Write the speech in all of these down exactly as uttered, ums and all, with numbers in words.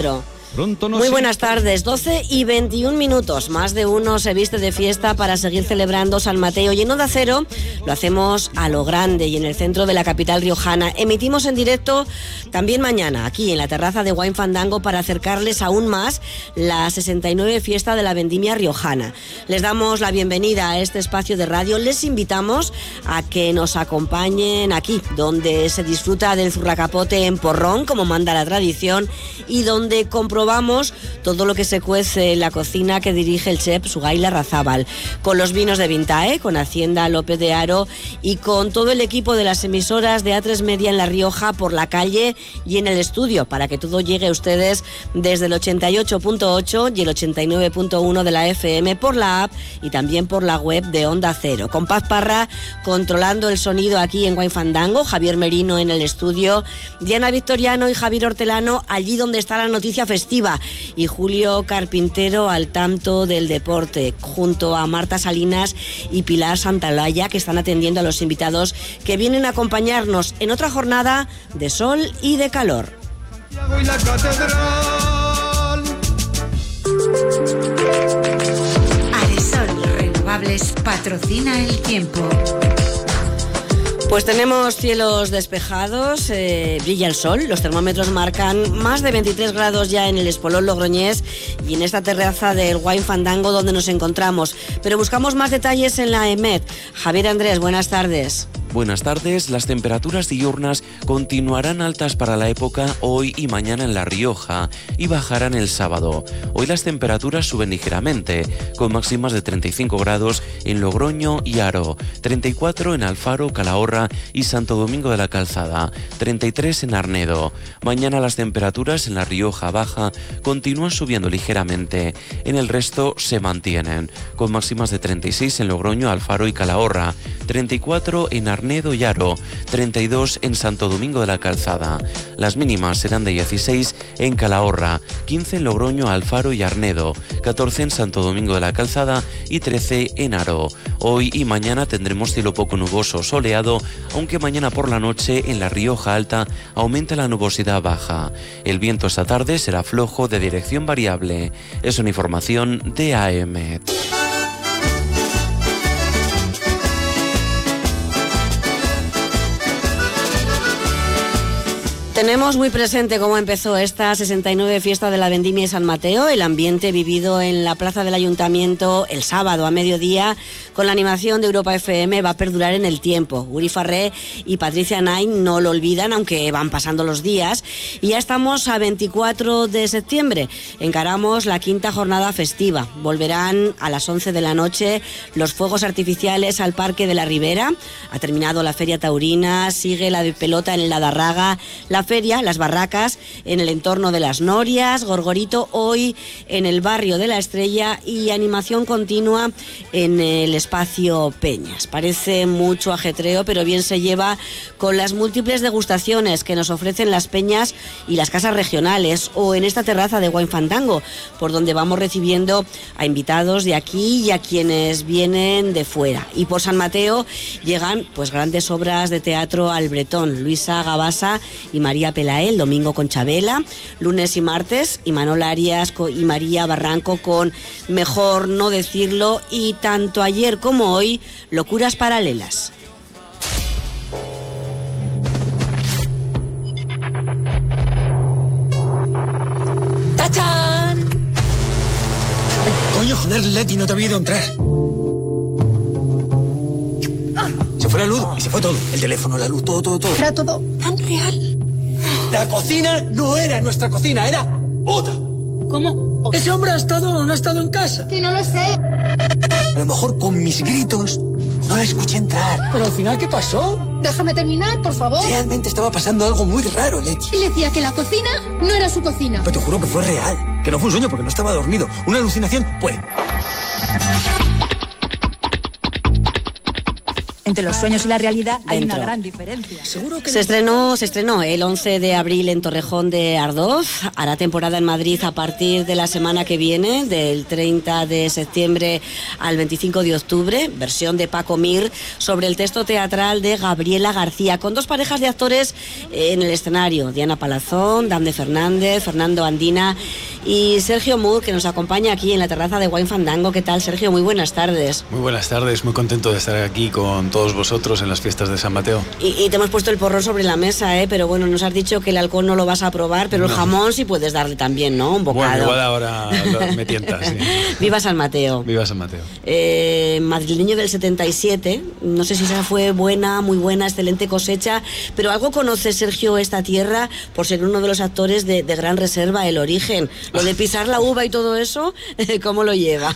Teatro. Pronto nos Muy buenas tardes, doce y veintiún minutos. Más de uno se viste de fiesta para seguir celebrando San Mateo. Y en Onda Cero lo hacemos a lo grande y en el centro de la capital riojana. Emitimos en directo también mañana, aquí en la terraza de Wine Fandango, para acercarles aún más la sesenta y nueve fiesta de la vendimia riojana. Les damos la bienvenida a este espacio de radio. Les invitamos a que nos acompañen aquí, donde se disfruta del zurracapote en porrón, como manda la tradición, y donde comprobamos todo lo que se cuece en la cocina que dirige el chef Sugay Larrazábal, con los vinos de Vintae, con Hacienda López de Haro y con todo el equipo de las emisoras de A tres Media en La Rioja, por la calle y en el estudio, para que todo llegue a ustedes desde el ochenta y ocho punto ocho y el ochenta y nueve punto uno de la F M, por la app y también por la web de Onda Cero. Con Paz Parra controlando el sonido aquí en Wine Fandango, Javier Merino en el estudio, Diana Victoriano y Javier Hortelano allí donde está la noticia festiva, y Julio Carpintero al tanto del deporte, junto a Marta Salinas y Pilar Santalaya, que están atendiendo a los invitados que vienen a acompañarnos en otra jornada de sol y de calor. Aresol Renovables patrocina el tiempo. Pues tenemos cielos despejados, eh, brilla el sol, los termómetros marcan más de veintitrés grados ya en el Espolón Logroñés y en esta terraza del Wine Fandango donde nos encontramos. Pero buscamos más detalles en la EMET. Javier Andrés, buenas tardes. Buenas tardes. Las temperaturas diurnas continuarán altas para la época hoy y mañana en La Rioja y bajarán el sábado. Hoy las temperaturas suben ligeramente, con máximas de treinta y cinco grados en Logroño y Haro, treinta y cuatro en Alfaro, Calahorra y Santo Domingo de la Calzada, treinta y tres en Arnedo. Mañana las temperaturas en La Rioja Baja continúan subiendo ligeramente. En el resto se mantienen, con máximas de treinta y seis en Logroño, Alfaro y Calahorra, treinta y cuatro en Arnedo Arnedo y Haro, treinta y dos en Santo Domingo de la Calzada. Las mínimas serán de dieciséis en Calahorra, quince en Logroño, Alfaro y Arnedo, catorce en Santo Domingo de la Calzada y trece en Haro. Hoy y mañana tendremos cielo poco nuboso, soleado, aunque mañana por la noche en La Rioja Alta aumenta la nubosidad baja. El viento esta tarde será flojo de dirección variable. Es una información de A M. Tenemos muy presente cómo empezó esta sesenta y nueve fiesta de la vendimia de San Mateo, el ambiente vivido en la plaza del Ayuntamiento el sábado a mediodía con la animación de Europa F M va a perdurar en el tiempo. Uri Farré y Patricia Nain no lo olvidan, aunque van pasando los días, y ya estamos a veinticuatro de septiembre. Encaramos la quinta jornada festiva. Volverán a las once de la noche los fuegos artificiales al Parque de la Ribera. Ha terminado la Feria Taurina, sigue la de pelota en la Darraga, la feria, las barracas en el entorno de las Norias, Gorgorito hoy en el barrio de la Estrella y animación continua en el espacio Peñas. Parece mucho ajetreo, pero bien se lleva con las múltiples degustaciones que nos ofrecen las peñas y las casas regionales o en esta terraza de Wine Fandango, por donde vamos recibiendo a invitados de aquí y a quienes vienen de fuera. Y por San Mateo llegan pues grandes obras de teatro al bretón, Luisa Gabasa y María Pelaé, el domingo con Chabela, lunes y martes, y Manol Arias y María Barranco con Mejor no decirlo, y tanto ayer como hoy, Locuras paralelas. ¡Tachán! Ay, coño, joder, Leti, no te había ido a entrar. Se fue la luz y se fue todo. El teléfono, la luz, todo, todo, todo. Era todo tan real. La cocina no era nuestra cocina, era otra. ¿Cómo? Ese hombre ha estado o no ha estado en casa. Que no lo sé. A lo mejor con mis gritos no la escuché entrar. Pero al final, ¿qué pasó? Déjame terminar, por favor. Realmente estaba pasando algo muy raro, Leti. Y le decía que la cocina no era su cocina. Pero te juro que fue real. Que no fue un sueño porque no estaba dormido. Una alucinación, pues. Entre los sueños y la realidad hay Dentro. una gran diferencia. Seguro que Se estrenó, se estrenó el once de abril en Torrejón de Ardoz, hará temporada en Madrid a partir de la semana que viene, del treinta de septiembre al veinticinco de octubre, versión de Paco Mir sobre el texto teatral de Gabriela García, con dos parejas de actores en el escenario, Diana Palazón, Dafne Fernández, Fernando Andina y Sergio Moore, que nos acompaña aquí en la terraza de Wine Fandango. ¿Qué tal, Sergio? Muy buenas tardes. Muy buenas tardes, muy contento de estar aquí con todos vosotros en las fiestas de San Mateo. Y, y te hemos puesto el porrón sobre la mesa, ¿eh? Pero bueno, nos has dicho que el alcohol no lo vas a probar, pero No. el jamón sí puedes darle también, ¿no? Un bocado. Bueno, igual ahora lo- me tientas, sí. Viva San Mateo. Viva San Mateo. Eh, madrileño del setenta y siete, no sé si esa fue buena, muy buena, excelente cosecha, pero algo conoce Sergio esta tierra por ser uno de los actores de, de Gran Reserva, El Origen. Lo de pisar la uva y todo eso, ¿cómo lo llevas?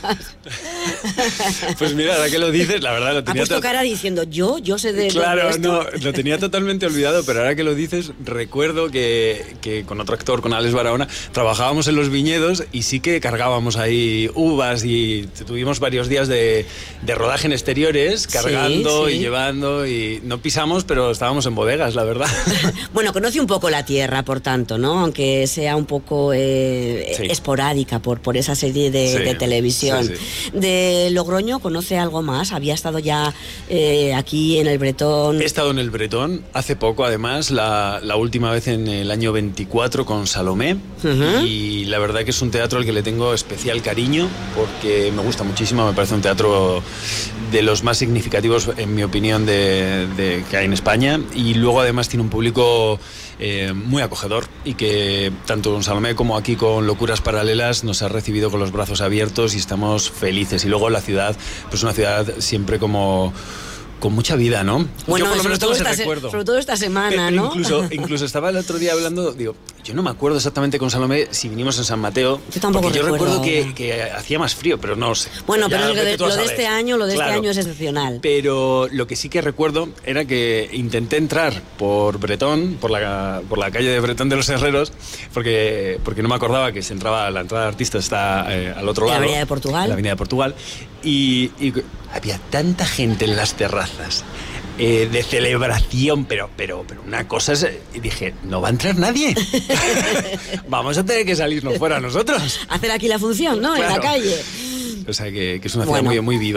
Pues mira, ahora que lo dices, la verdad lo Ha tenía... puesto to- cara diciendo, yo, yo sé de, de Claro, esto. no, lo tenía totalmente olvidado, pero ahora que lo dices, recuerdo que, que con otro actor, con Alex Barahona, trabajábamos en los viñedos y sí que cargábamos ahí uvas y tuvimos varios días de, de rodaje en exteriores, cargando sí. y llevando y no pisamos, pero estábamos en bodegas, la verdad. Bueno, conoce un poco la tierra, por tanto, ¿no? Aunque sea un poco eh, Sí. esporádica por, por esa serie de, Sí, de televisión. sí, De Logroño, ¿conoce algo más? Había estado ya eh, aquí en el Bretón. He estado en el Bretón hace poco, además, la, la última vez en el año veinticuatro con Salomé. Ujú. Y la verdad que es un teatro al que le tengo especial cariño porque me gusta muchísimo, me parece un teatro de los más significativos, en mi opinión, de, de- que hay en España. Y luego además tiene un público eh, muy acogedor y que tanto con Salomé como aquí con Locuras Paralelas nos ha recibido con los brazos abiertos y estamos felices. Y luego la ciudad, pues una ciudad siempre como... con mucha vida, ¿no? Bueno, Yo por lo sobre menos todo tengo ese esta se- recuerdo. sobre todo esta semana, Pero ¿no? Incluso, incluso estaba el otro día hablando, digo, yo no me acuerdo exactamente con Salomé si vinimos en San Mateo. Yo tampoco porque yo recuerdo recuerdo que, ahora. que hacía más frío, pero no lo sé. Bueno, Ya, pero lo vete de, tú a lo de saber. este año, lo de Claro. este año es excepcional. Pero lo que sí que recuerdo era que intenté entrar por Bretón, por la, por la calle de Bretón de los Herreros, porque, porque no me acordaba que se entraba, la entrada de artistas está eh, al otro En la lado. Avenida de Portugal. En la Avenida de Portugal. Y, y había tanta gente en las terrazas. eh, de celebración, pero, pero, pero una cosa es... Y dije, no va a entrar nadie. Vamos a tener que salirnos fuera nosotros. Hacer aquí la función, ¿no? En la Claro. calle. O sea, que, que es una ciudad Bueno. muy, muy viva.